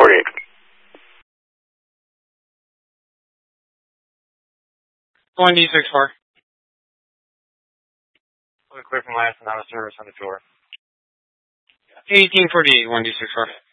1848. 1D64. Clear from last and out of service on the tour. 1848, 1D64.